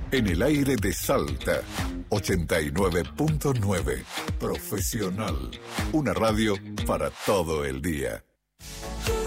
En el aire de Salta, 89.9. Profesional. Una radio para todo el día.